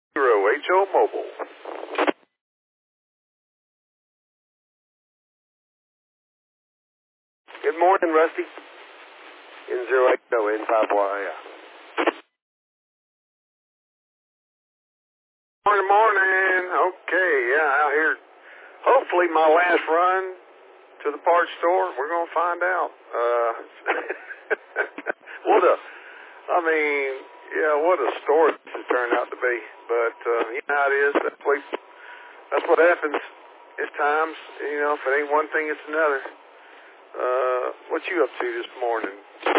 HO Mobile. Good morning, Rusty. N080 N5YA. Morning. Okay, yeah, out here. Hopefully my last run to the parts store. We're going to find out. What a story this has turned out to be. But, you know how it is. That's what happens at times. You know, if it ain't one thing, it's another. What you up to this morning?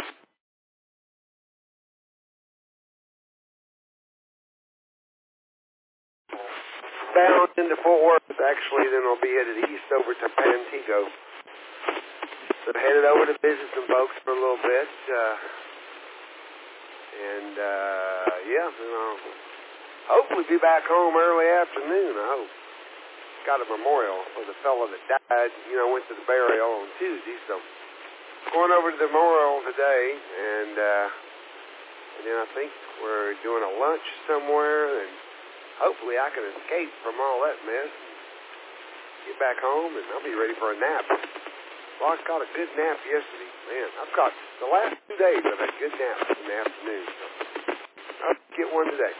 Bound into Fort Worth, actually, then I'll be headed east over to Pantego. So headed over to visit some folks for a little bit. Hopefully be back home early afternoon, I hope. Got a memorial for the fellow that died, went to the burial on Tuesday, so going over to the memorial today, and then I think we're doing a lunch somewhere, and hopefully I can escape from all that mess and get back home, and I'll be ready for a nap. Well, I caught a good nap yesterday. Man, I've caught the last 2 days I've had good naps in the afternoon, so I'll get one today.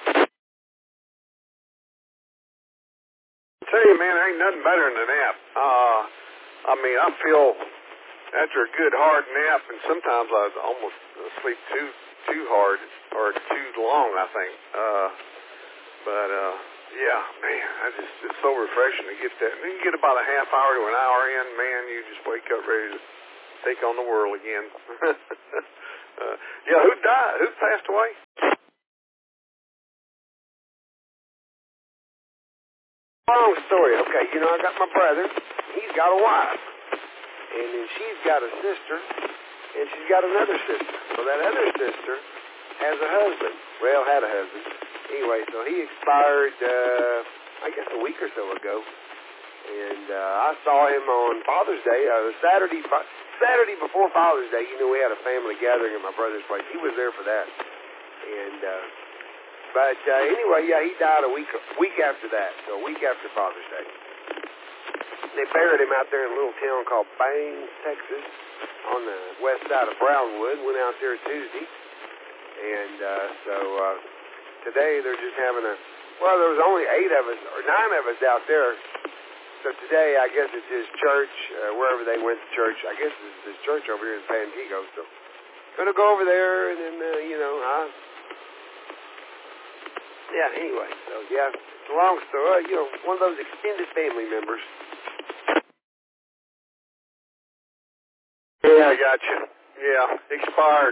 I tell you, man, there ain't nothing better than a nap. I feel after a good hard nap, and sometimes I almost sleep too hard or too long, I think. Yeah, man, it's so refreshing to get that. And then you get about a half hour to an hour in, man, you just wake up ready to take on the world again. Who died? Who passed away? Long story. Okay, I got my brother. He's got a wife. And then she's got a sister. And she's got another sister. So that other sister has a husband. Well, had a husband. Anyway, so he expired, I guess a week or so ago. And I saw him on Father's Day. Saturday before Father's Day, we had a family gathering at my brother's place. He was there for that. And anyway, he died a week after that. So a week after Father's Day. They buried him out there in a little town called Bangs, Texas, on the west side of Brownwood. Went out there Tuesday. And today they're just having there was only 8 of us, or 9 of us out there. So today, I guess it's his church, wherever they went to church. I guess it's his church over here in Pantego. So going to go over there, and then, anyway. So, it's a long story. One of those extended family members. Yeah, I got you. Yeah, expired.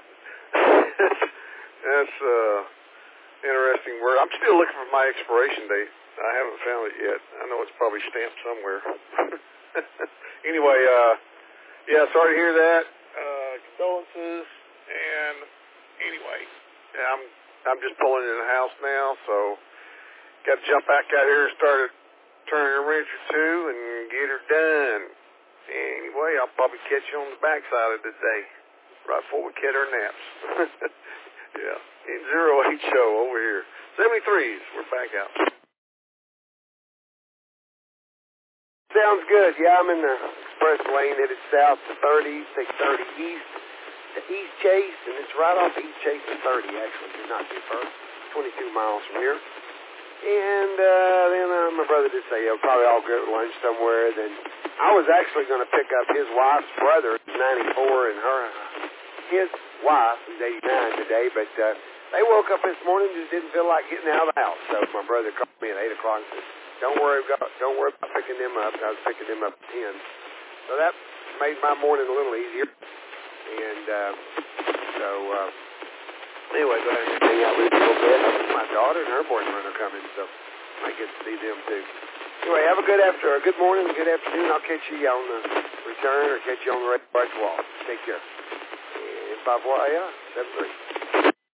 That's interesting word. I'm still looking for my expiration date. I haven't found it yet. I know it's probably stamped somewhere. Anyway, sorry to hear that. Condolences. And anyway, I'm just pulling in the house now, so got to jump back out here and start turning a wrench or two and get her done. Anyway, I'll probably catch you on the backside of the day, right before we get our naps. Yeah, N080 over here. 73s, we're back out. Sounds good. Yeah, I'm in the express lane headed south to 30, take 30 east to East Chase, and it's right off East Chase and 30, actually. It's not too far. 22 miles from here. And then my brother did say, probably all go to lunch somewhere. Then I was actually going to pick up his wife's brother, who's 94, and his wife, who's 89 today, but they woke up this morning and just didn't feel like getting out of the house. So my brother called me at 8 o'clock and said, don't worry about picking them up. I was picking them up at 10. So that made my morning a little easier. And anyway, go ahead and hang out with you a little bit. My daughter and her boyfriend are coming, so I get to see them too. Anyway, have a good morning, a good afternoon. I'll catch you on the return or catch you on the right walk. Take care. And 5YA 73.